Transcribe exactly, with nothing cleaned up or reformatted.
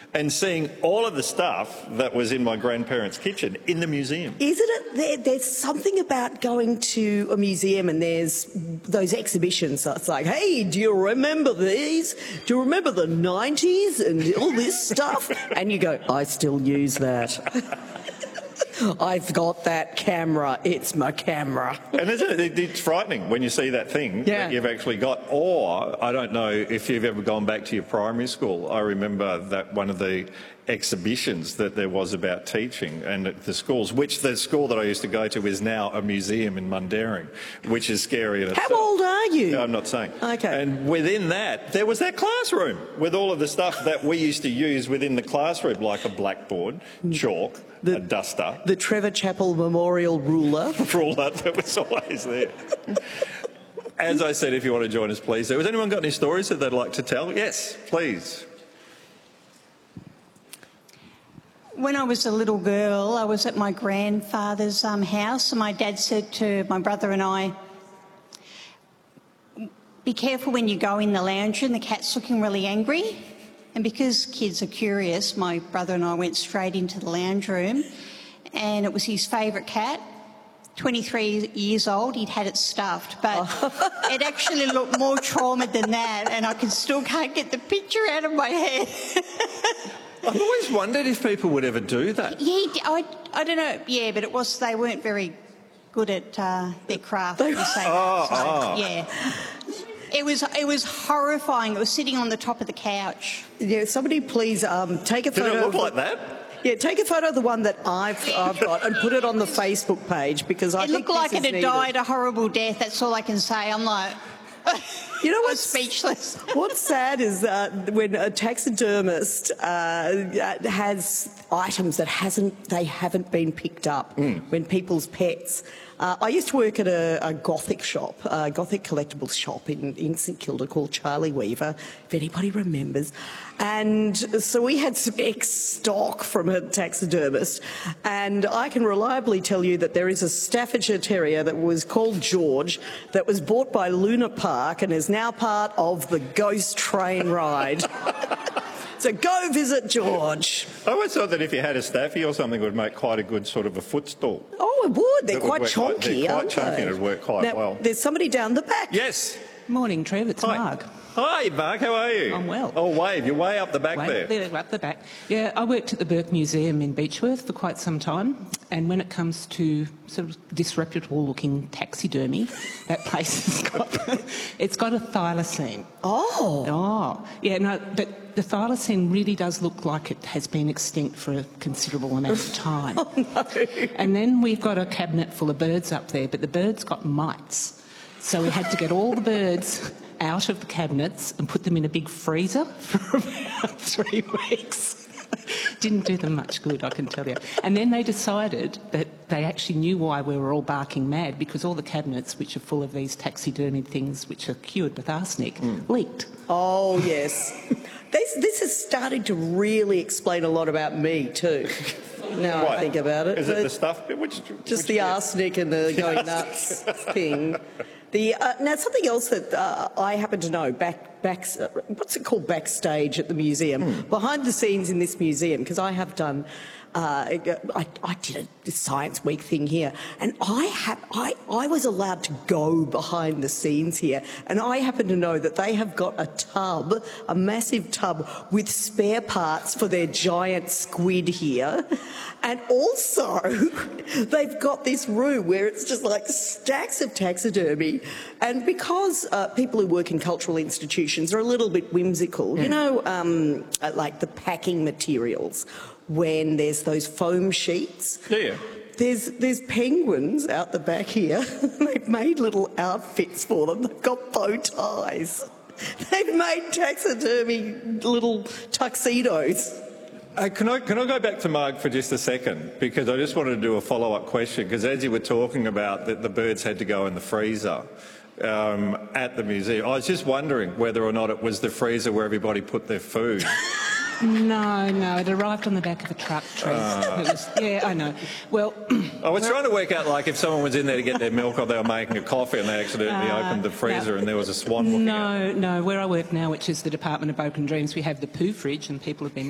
and seeing all of the stuff that was in my grandparents' kitchen in the museum. Isn't it? There, there's something about going to a museum and there's those exhibitions. So it's like, hey, do you remember these? Do you remember the nineties and all this stuff? And you go, I still use that. I've got that camera. It's my camera. And isn't it, it's frightening when you see that thing yeah. that you've actually got. Or, I don't know if you've ever gone back to your primary school. I remember that one of the exhibitions that there was about teaching and at the schools, which the school that I used to go to is now a museum in Mundaring, which is scary in itself. How old are you? No, I'm not saying. Okay. And within that, there was that classroom with all of the stuff that we used to use within the classroom, like a blackboard, chalk, the, a duster. The Trevor Chappell Memorial ruler. ruler that was always there. As I said, if you want to join us, please. Has anyone got any stories that they'd like to tell? Yes, please. When I was a little girl, I was at my grandfather's um, house, and my dad said to my brother and I, be careful when you go in the lounge room, the cat's looking really angry. And because kids are curious, my brother and I went straight into the lounge room, and it was his favourite cat. twenty-three years old, he'd had it stuffed, but oh. It actually looked more traumatized than that, and I can still can't get the picture out of my head. I've always wondered if people would ever do that. Yeah, I, I don't know, yeah, but it was, they weren't very good at uh, their craft. They, oh, so, oh. Yeah. It was, it was horrifying. It was sitting on the top of the couch. Yeah, somebody please um, take a Did photo. Did it look of like that? Yeah, take a photo of the one that I've, I've got and put it on the Facebook page, because I it think looked like it had needed. died a horrible death. That's all I can say. I'm like, you know what's speechless. What's sad is uh, when a taxidermist uh, has items that hasn't they haven't been picked up. Mm. When people's pets. Uh, I used to work at a, a Gothic shop, a Gothic collectibles shop in, in St Kilda called Charlie Weaver, if anybody remembers. And so we had some ex-stock from a taxidermist, and I can reliably tell you that there is a Staffordshire Terrier that was called George that was bought by Luna Park and is now part of the Ghost Train ride. So go visit George. I always thought that if you had a staffy or something, it would make quite a good sort of a footstool. Oh, it would. They're it quite would chunky, quite, they're quite aren't chunky they? and it would work quite now, well. There's somebody down the back. Yes. Morning, Trev. It's Hi. Marg. Hi, Mark. How are you? I'm well. Oh, wave. You're way up the back Way there. there. Up the back. Yeah, I worked at the Burke Museum in Beechworth for quite some time, and when it comes to sort of disreputable-looking taxidermy, that place has got it's got a thylacine. Oh. Oh. Yeah. No, but the thylacine really does look like it has been extinct for a considerable amount of time. Oh no. And then we've got a cabinet full of birds up there, but the birds got mites, so we had to get all the birds out of the cabinets and put them in a big freezer for about three weeks. Didn't do them much good, I can tell you. And then they decided that they actually knew why we were all barking mad, because all the cabinets, which are full of these taxidermy things which are cured with arsenic, mm. leaked. Oh, yes. This, this has started to really explain a lot about me too. Now What? I think about it. Is it the stuff? Which, just which the bit? arsenic and the going nuts thing. The, uh, now, something else that uh, I happen to know, back, back, uh, what's it called, backstage at the museum, mm. behind the scenes in this museum, because I have done, uh, I, I did a Science Week thing here, and I, have, I, I was allowed to go behind the scenes here, and I happen to know that they have got a tub, a massive tub, with spare parts for their giant squid here, and also they've got this room where it's just like stacks of taxidermy. And because uh, people who work in cultural institutions are a little bit whimsical, yeah. you know, um, like the packing materials, when there's those foam sheets. Yeah. There's, there's penguins out the back here. They've made little outfits for them. They've got bow ties. They've made taxidermy little tuxedos. Uh, can I can I go back to Marg for just a second, because I just wanted to do a follow-up question, because as you were talking about that the birds had to go in the freezer um, at the museum, I was just wondering whether or not it was the freezer where everybody put their food. No, no, it arrived on the back of a truck, Trev. Uh, It was, yeah, I know. Well, I was well, trying to work out, like, if someone was in there to get their milk or they were making a coffee and they accidentally uh, opened the freezer no, and there was a swan looking no, out. No, no, where I work now, which is the Department of Open Dreams, we have the poo fridge, and people have been